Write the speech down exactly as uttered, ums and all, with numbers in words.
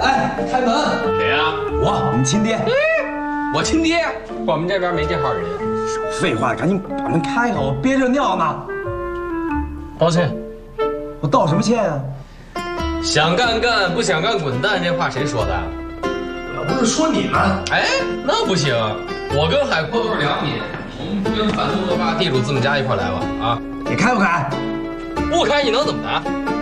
哎，开门！ 谁呀？ 我，你亲爹。 我亲爹？我们这边没这号人。 少废话，赶紧把门开开，我憋着尿呢。 道歉。 我道什么歉啊？ 想干干，不想干滚蛋，这话谁说的？ 我不是说你们。 哎，那不行，我跟海阔都是良民，我们不跟反动恶霸地主这么家一块来吧？啊， 你开不开？ 不开你能怎么的？